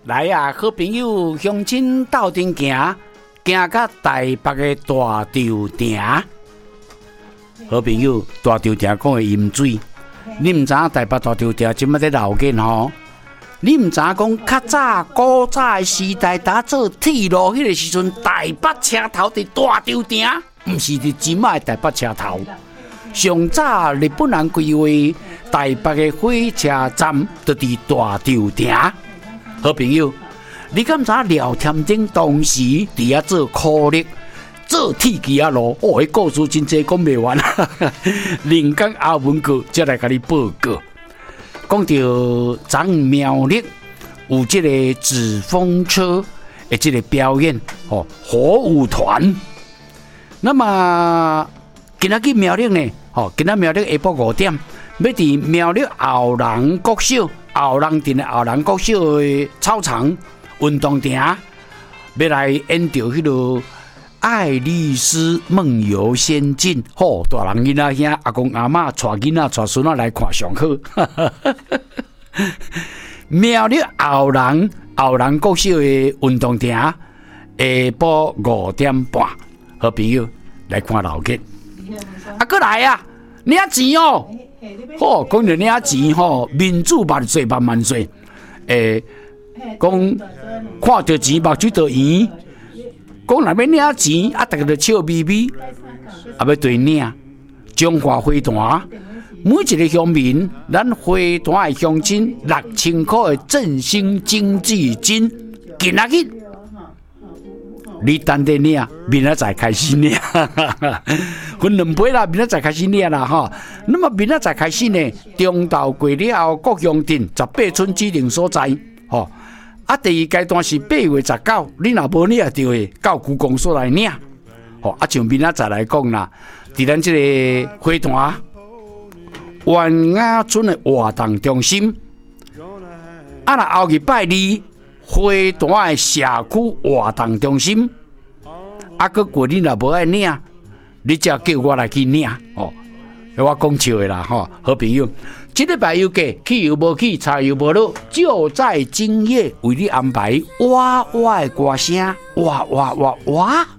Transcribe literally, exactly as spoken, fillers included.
来啊，好朋友乡亲斗阵行，行到台北的大稻埕。好朋友，大稻埕讲的饮水，你唔知影台北大稻埕即摆在闹紧吼？你唔知影讲较早古早的时代，打做铁路迄个时阵，台北车头伫大稻埕，唔是伫即摆台北车头。上早日本人规划台北的火车站，就伫大稻埕。好朋友，你敢知廖添丁当时伫遐做苦力，做铁机啊路？哦，迄故事真济讲袂完，另讲阿文哥再来甲你报告。讲到张苗栗有这个纸风车的这个表演，哦，火舞团。那么今仔去苗栗呢？哦，今仔苗栗下晡五点，要伫苗栗后人国小。后人镇的后人国小的操场运动场，要来演着迄个爱丽丝梦游仙境。吼、哦，大人囡仔兄阿公阿嬷带囡仔带孙仔来看上好。苗栗后人后人国小的运动场下晡五点半，好朋友来看老吉。啊，过来啊，领钱哦！吼，讲着领钱吼，民主万岁万万岁！诶，讲看着钱目睭就圆，讲若要领钱，啊，逐个就笑眯眯，啊，要对领。中华花坛每一个乡民，咱花坛的乡亲六千块的振兴经济金，今仔日你等等领，明仔载开始领。分两杯啦，明仔载开始领啦哈。那么明仔载开始呢，中昼过了后，各乡镇十八村指定所在，吼。啊，第二阶段是八月十九，你若无领到的，到区公所来领。吼，啊，像明仔载来讲啦，伫咱这个花坛万雅村的活动中心，啊，若后日拜二。花坛的社区活动中心，啊，佮过你若无爱领，你只叫我来去领哦。我讲笑的啦，吼，好朋友，这礼拜有假，去又无去，茶又无落，就在今夜为你安排哇哇的歌声，哇哇哇哇。